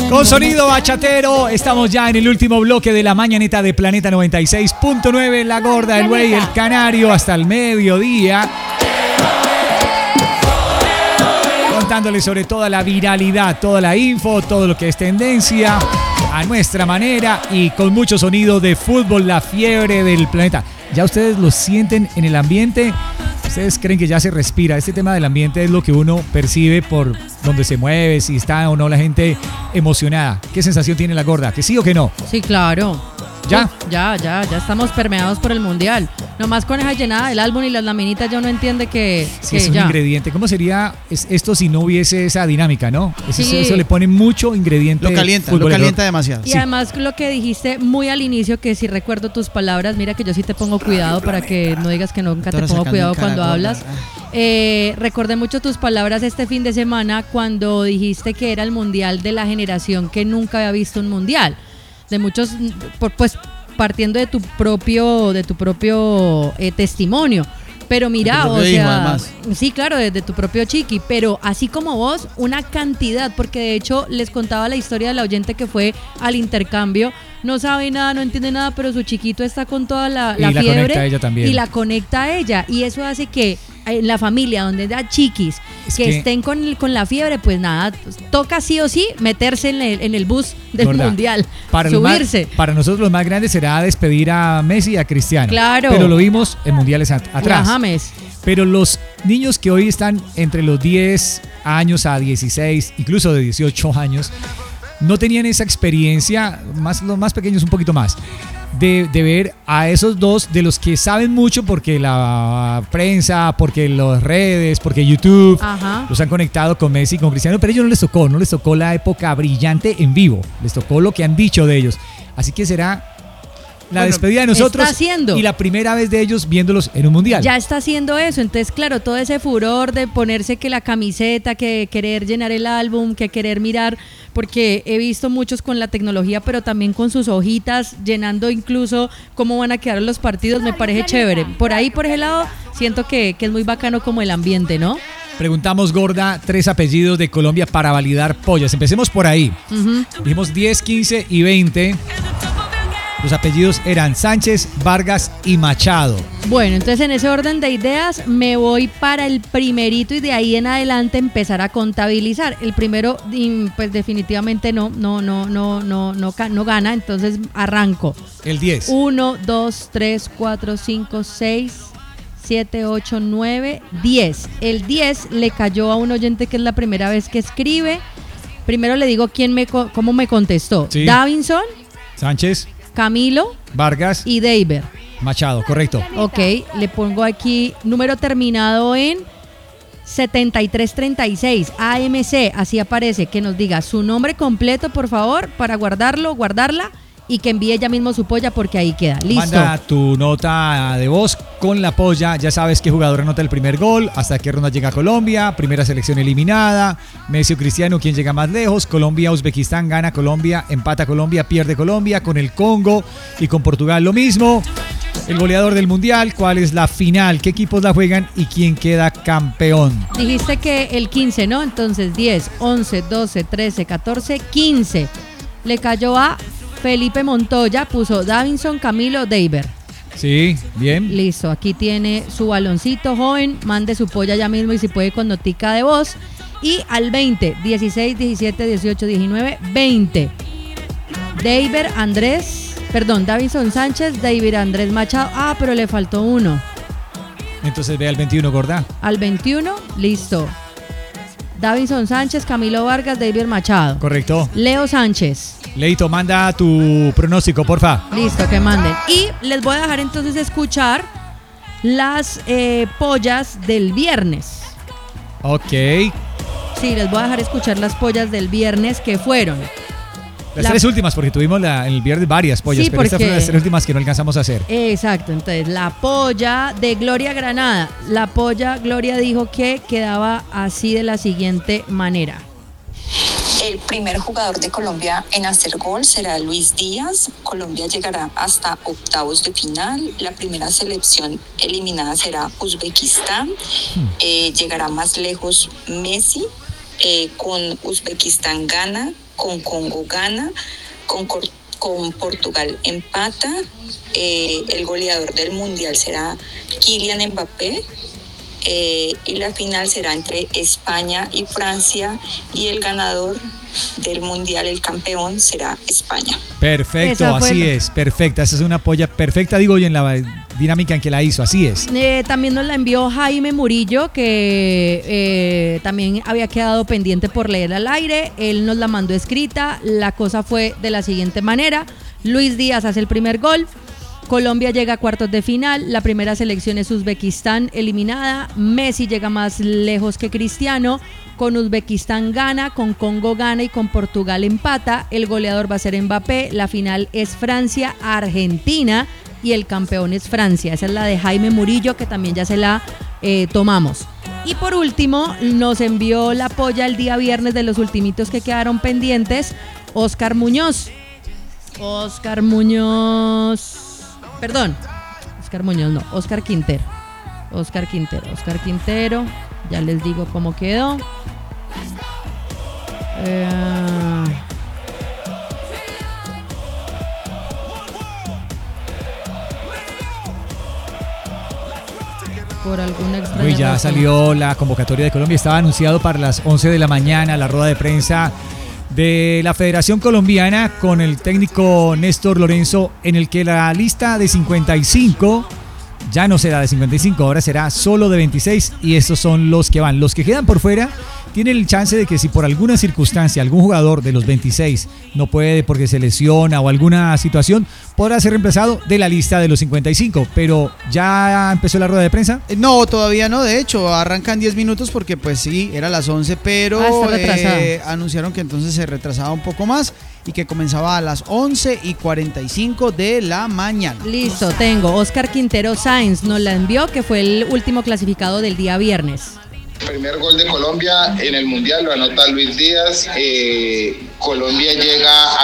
Con sonido bachatero, estamos ya en el último bloque de la mañanita de Planeta 96.9. La gorda, el güey, el canario, hasta el mediodía. Contándoles sobre toda la viralidad, toda la info, todo lo que es tendencia, a nuestra manera y con mucho sonido de fútbol, la fiebre del planeta. ¿Ya ustedes lo sienten en el ambiente? ¿Ustedes creen que ya se respira? Este tema del ambiente es lo que uno percibe por donde se mueve, si está o no la gente emocionada. ¿Qué sensación tiene la gorda? ¿Que sí o que no? Sí, claro. ¿Ya? Ya estamos permeados por el mundial. Nomás con esa llenada del álbum y las laminitas ya uno entiende que es un ya. ingrediente. ¿Cómo sería esto si no hubiese esa dinámica, no? Sí. Eso le pone mucho ingrediente. Lo calienta demasiado. Y además lo que dijiste muy al inicio, que si recuerdo tus palabras, mira que yo sí te pongo cuidado para que no digas que nunca te pongo cuidado cuando hablas. Recordé mucho tus palabras este fin de semana cuando dijiste que era el mundial de la generación que nunca había visto un mundial. De muchos, pues partiendo de tu propio testimonio. Pero mira, o sea, sí, claro, desde tu propio chiqui, pero así como vos, una cantidad, porque de hecho les contaba la historia de la oyente que fue al intercambio, no sabe nada, no entiende nada, pero su chiquito está con toda la fiebre conecta a ella también. Y la conecta a ella, y eso hace que en la familia donde da chiquis que estén con la fiebre, pues nada, toca sí o sí meterse en el bus del mundial, subirse. Para nosotros lo más grande será despedir a Messi y a Cristiano. Claro. Pero lo vimos en mundiales atrás. James. Pero los niños que hoy están entre los 10 años a 16, incluso de 18 años, no tenían esa experiencia, los más pequeños un poquito más, de ver a esos dos de los que saben mucho porque la prensa, porque las redes, porque YouTube los han conectado con Messi y con Cristiano, pero a ellos no les tocó la época brillante en vivo, les tocó lo que han dicho de ellos. Así que será la despedida de nosotros y la primera vez de ellos viéndolos en un mundial. Ya está haciendo eso, entonces claro, todo ese furor de ponerse que la camiseta, que querer llenar el álbum, que querer mirar, porque he visto muchos con la tecnología, pero también con sus hojitas, llenando incluso cómo van a quedar los partidos, me parece chévere. Por ahí, por ese lado, siento que es muy bacano como el ambiente, ¿no? Preguntamos, gorda, 3 apellidos de Colombia para validar pollas. Empecemos por ahí. Dijimos 10, 15 y 20. Los apellidos eran Sánchez, Vargas y Machado. Bueno, entonces en ese orden de ideas me voy para el primerito y de ahí en adelante empezar a contabilizar. El primero, pues definitivamente no gana, entonces arranco. El 10. 1, 2, 3, 4, 5, 6, 7, 8, 9, 10. El 10 le cayó a un oyente que es la primera vez que escribe. Primero le digo cómo me contestó. Sí. Davinson, Sánchez, Camilo, Vargas y Deiber. Machado, correcto. Ok, le pongo aquí número terminado en 7336, AMC, así aparece, que nos diga su nombre completo, por favor, para guardarla y que envíe ella mismo su polla porque ahí queda. Listo. Manda tu nota de voz con la polla. Ya sabes qué jugador anota el primer gol, hasta qué ronda llega Colombia, primera selección eliminada, Messi o Cristiano, quién llega más lejos, Colombia, Uzbekistán, gana Colombia, empata Colombia, pierde Colombia, con el Congo y con Portugal lo mismo. El goleador del mundial, cuál es la final, qué equipos la juegan y quién queda campeón. Dijiste que el 15, ¿no? Entonces 10, 11, 12, 13, 14, 15. Le cayó a Felipe Montoya, puso Davinson, Camilo, Deiber. Sí, bien. Listo, aquí tiene su baloncito, joven, mande su polla ya mismo y si puede con notica de voz. Y al 20, 16, 17, 18, 19, 20. Davinson Sánchez, Deiber Andrés Machado. Ah, pero le faltó uno. Entonces ve al 21, gorda. Al 21, listo. Davinson Sánchez, Camilo Vargas, Deiber Machado. Correcto. Leo Sánchez. Leito, manda tu pronóstico, porfa. Listo, que manden. Y les voy a dejar entonces escuchar las pollas del viernes. Ok. Sí, les voy a dejar escuchar las pollas del viernes que fueron. Las 3 últimas, porque tuvimos en el viernes varias pollas, sí, pero estas fueron las 3 últimas que no alcanzamos a hacer. Exacto, entonces la polla de Gloria Granada. La polla, Gloria dijo que quedaba así de la siguiente manera. El primer jugador de Colombia en hacer gol será Luis Díaz. Colombia llegará hasta octavos de final. La primera selección eliminada será Uzbekistán. Llegará más lejos Messi. con Uzbekistán gana, con Congo gana, con Portugal empata, el goleador del mundial será Kylian Mbappé, y la final será entre España y Francia, y el ganador del mundial, el campeón, será España. Perfecto, así es, perfecta. Esa es una polla perfecta, digo yo, en la dinámica en que la hizo, así es. También nos la envió Jaime Murillo, que también había quedado pendiente por leer al aire. Él nos la mandó escrita. La cosa fue de la siguiente manera: Luis Díaz hace el primer gol, Colombia llega a cuartos de final, la primera selección es Uzbekistán eliminada, Messi llega más lejos que Cristiano, con Uzbekistán gana, con Congo gana y con Portugal empata, el goleador va a ser Mbappé, la final es Francia-Argentina y el campeón es Francia. Esa es la de Jaime Murillo, que también ya se la tomamos. Y por último, nos envió la polla el día viernes de los ultimitos que quedaron pendientes, Oscar Muñoz, Oscar Quintero, ya les digo cómo quedó. Por alguna extraña ya razón salió la convocatoria de Colombia, estaba anunciado para las 11 de la mañana la rueda de prensa de la Federación Colombiana con el técnico Néstor Lorenzo, en el que la lista de 55 ya no será de 55, ahora será solo de 26, y estos son los que van. Los que quedan por fuera tienen el chance de que, si por alguna circunstancia algún jugador de los 26 no puede porque se lesiona o alguna situación, podrá ser reemplazado de la lista de los 55. Pero ¿ya empezó la rueda de prensa? No, todavía no. De hecho, arrancan 10 minutos porque pues sí, era las 11, pero anunciaron que entonces se retrasaba un poco más y que comenzaba a las 11:45 de la mañana. Listo, tengo Oscar Quintero Sáenz, nos la envió, que fue el último clasificado del día viernes. Primer gol de Colombia en el Mundial lo anota Luis Díaz. Colombia llega a